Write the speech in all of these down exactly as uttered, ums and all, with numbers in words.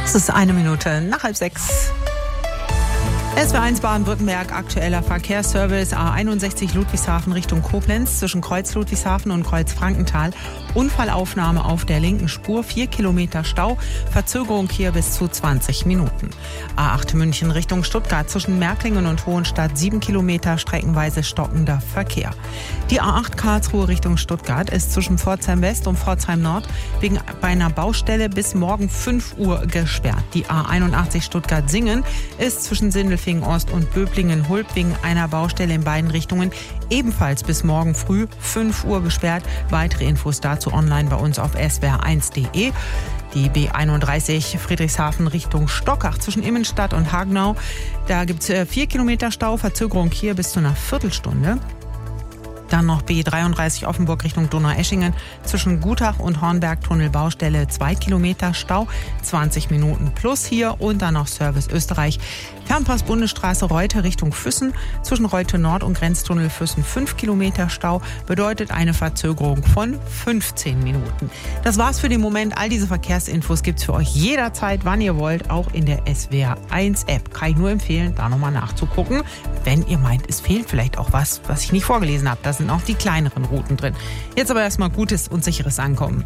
Es ist eine Minute nach halb sechs. S W R eins Baden-Württemberg, aktueller Verkehrsservice A einundsechzig Ludwigshafen Richtung Koblenz zwischen Kreuz Ludwigshafen und Kreuz Frankenthal. Unfallaufnahme auf der linken Spur, vier Kilometer Stau, Verzögerung hier bis zu zwanzig Minuten. A acht München Richtung Stuttgart zwischen Märklingen und Hohenstadt, sieben Kilometer streckenweise stockender Verkehr. Die A acht Karlsruhe Richtung Stuttgart ist zwischen Pforzheim West und Pforzheim Nord wegen einer Baustelle bis morgen fünf Uhr gesperrt. Die A einundachtzig Stuttgart-Singen ist zwischen Sindelfingen Ost und Böblingen-Hulb wegen einer Baustelle in beiden Richtungen ebenfalls bis morgen früh fünf Uhr gesperrt. Weitere Infos dazu online bei uns auf s w r eins punkt d e. Die B einunddreißig Friedrichshafen Richtung Stockach zwischen Immenstadt und Hagenau. Da gibt es vier Kilometer Stau, Verzögerung hier bis zu einer Viertelstunde. Dann noch B dreiunddreißig Offenburg Richtung Donaueschingen zwischen Gutach und Hornberg Tunnelbaustelle, zwei Kilometer Stau, zwanzig Minuten plus hier. Und dann noch Service Österreich. Fernpass Bundesstraße Reute Richtung Füssen zwischen Reute Nord und Grenztunnel Füssen, fünf Kilometer Stau, bedeutet eine Verzögerung von fünfzehn Minuten. Das war's für den Moment. All diese Verkehrsinfos gibt's für euch jederzeit, wann ihr wollt, auch in der S W R eins App. Kann ich nur empfehlen, da nochmal nachzugucken, wenn ihr meint, es fehlt vielleicht auch was, was ich nicht vorgelesen habe. Da sind auch die kleineren Routen drin. Jetzt aber erstmal gutes und sicheres Ankommen.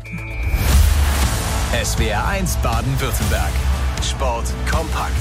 S W R eins Baden-Württemberg. Sport kompakt.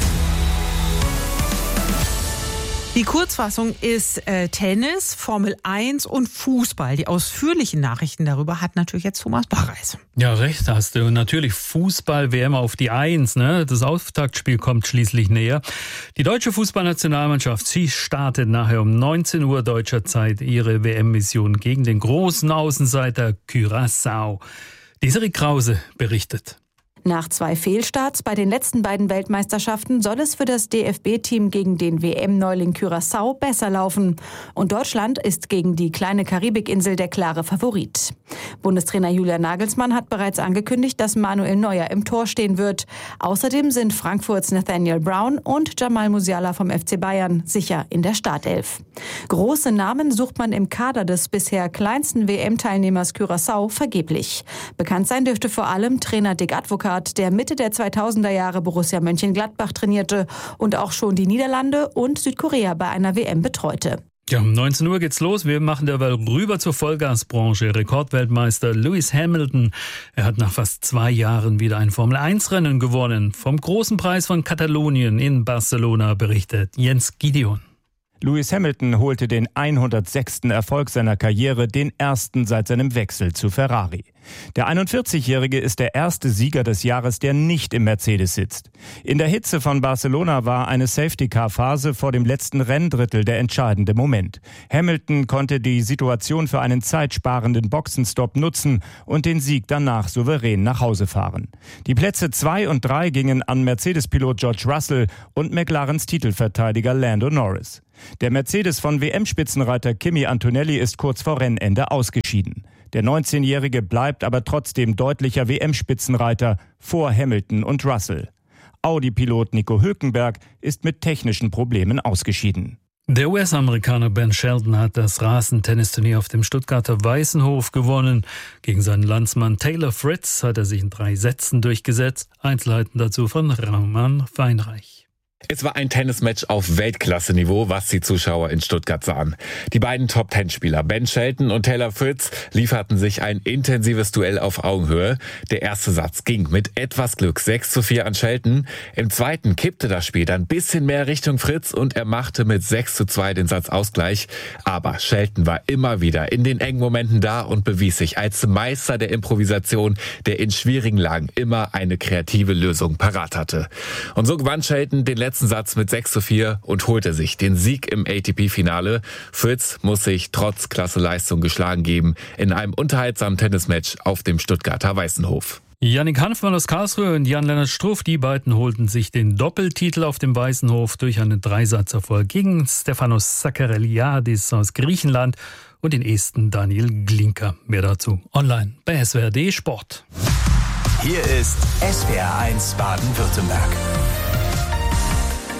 Die Kurzfassung ist äh, Tennis, Formel eins und Fußball. Die ausführlichen Nachrichten darüber hat natürlich jetzt Thomas Bachreis. Ja, recht hast du. Und natürlich Fußball-W M auf die Eins. Ne? Das Auftaktspiel kommt schließlich näher. Die deutsche Fußballnationalmannschaft, sie startet nachher um neunzehn Uhr deutscher Zeit ihre W M-Mission gegen den großen Außenseiter Curaçao. Desiree Krause berichtet. Nach zwei Fehlstarts bei den letzten beiden Weltmeisterschaften soll es für das D F B-Team gegen den W M-Neuling Curaçao besser laufen. Und Deutschland ist gegen die kleine Karibikinsel der klare Favorit. Bundestrainer Julian Nagelsmann hat bereits angekündigt, dass Manuel Neuer im Tor stehen wird. Außerdem sind Frankfurts Nathaniel Brown und Jamal Musiala vom F C Bayern sicher in der Startelf. Große Namen sucht man im Kader des bisher kleinsten W M-Teilnehmers Curaçao vergeblich. Bekannt sein dürfte vor allem Trainer Dick Advocaat, der Mitte der zweitausender Jahre Borussia Mönchengladbach trainierte und auch schon die Niederlande und Südkorea bei einer W M betreute. Ja, um neunzehn Uhr geht's los. Wir machen derweil rüber zur Vollgasbranche. Rekordweltmeister Lewis Hamilton, er hat nach fast zwei Jahren wieder ein Formel eins Rennen gewonnen. Vom großen Preis von Katalonien in Barcelona berichtet Jens Gideon. Lewis Hamilton holte den hundertsechsten Erfolg seiner Karriere, den ersten seit seinem Wechsel zu Ferrari. Der einundvierzigjährige ist der erste Sieger des Jahres, der nicht im Mercedes sitzt. In der Hitze von Barcelona war eine Safety-Car-Phase vor dem letzten Renndrittel der entscheidende Moment. Hamilton konnte die Situation für einen zeitsparenden Boxenstopp nutzen und den Sieg danach souverän nach Hause fahren. Die Plätze zwei und drei gingen an Mercedes-Pilot George Russell und McLarens Titelverteidiger Lando Norris. Der Mercedes von W M-Spitzenreiter Kimi Antonelli ist kurz vor Rennende ausgeschieden. Der neunzehnjährige bleibt aber trotzdem deutlicher W M-Spitzenreiter vor Hamilton und Russell. Audi-Pilot Nico Hülkenberg ist mit technischen Problemen ausgeschieden. Der U S-Amerikaner Ben Shelton hat das Rasentennisturnier auf dem Stuttgarter Weißenhof gewonnen. Gegen seinen Landsmann Taylor Fritz hat er sich in drei Sätzen durchgesetzt. Einzelheiten dazu von Roman Feinreich. Es war ein Tennismatch auf Weltklasse-Niveau, was die Zuschauer in Stuttgart sahen. Die beiden Top-Ten-Spieler Ben Shelton und Taylor Fritz lieferten sich ein intensives Duell auf Augenhöhe. Der erste Satz ging mit etwas Glück sechs zu vier an Shelton. Im zweiten kippte das Spiel dann ein bisschen mehr Richtung Fritz und er machte mit sechs zu zwei den Satzausgleich. Aber Shelton war immer wieder in den engen Momenten da und bewies sich als Meister der Improvisation, der in schwierigen Lagen immer eine kreative Lösung parat hatte. Und so gewann Shelton den letzten Satz mit sechs zu vier und holte sich den Sieg im A T P-Finale. Fritz muss sich trotz Klasse-Leistung geschlagen geben in einem unterhaltsamen Tennismatch auf dem Stuttgarter Weißenhof. Yannick Hanfmann aus Karlsruhe und Jan-Lennart Struff, die beiden holten sich den Doppeltitel auf dem Weißenhof durch einen Dreisatzerfolg gegen Stefanos Sakareliadis aus Griechenland und den Esten Daniel Glinka. Mehr dazu online bei S W R punkt D Sport. Hier ist S W R eins Baden-Württemberg.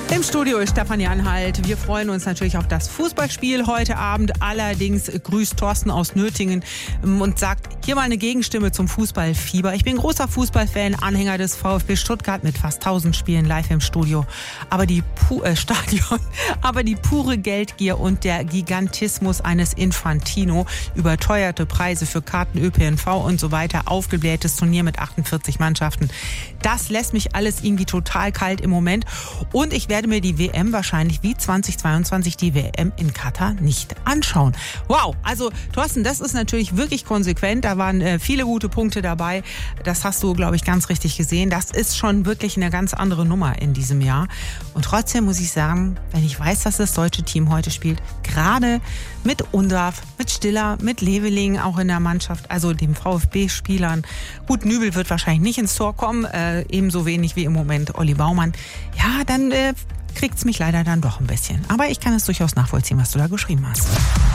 Im Studio ist Stefan Janhalt. Wir freuen uns natürlich auf das Fußballspiel heute Abend. Allerdings grüßt Thorsten aus Nötingen und sagt, hier mal eine Gegenstimme zum Fußballfieber. Ich bin großer Fußballfan, Anhänger des VfB Stuttgart mit fast tausend Spielen live im Studio. Aber die, pu- äh, Stadion, aber die pure Geldgier und der Gigantismus eines Infantino, überteuerte Preise für Karten, Ö P N V und so weiter, aufgeblähtes Turnier mit achtundvierzig Mannschaften. Das lässt mich alles irgendwie total kalt im Moment. Und ich werde mir die W M wahrscheinlich wie zweitausendzweiundzwanzig die W M in Katar nicht anschauen. Wow, also Thorsten, das ist natürlich wirklich konsequent. Da waren äh, viele gute Punkte dabei. Das hast du, glaube ich, ganz richtig gesehen. Das ist schon wirklich eine ganz andere Nummer in diesem Jahr. Und trotzdem muss ich sagen, wenn ich weiß, dass das deutsche Team heute spielt, gerade mit Undarf, mit Stiller, mit Leveling auch in der Mannschaft, also den VfB-Spielern. Gut, Nübel wird wahrscheinlich nicht ins Tor kommen, äh, ebenso wenig wie im Moment Olli Baumann. Ja, dann äh, kriegt's mich leider dann doch ein bisschen. Aber ich kann es durchaus nachvollziehen, was du da geschrieben hast.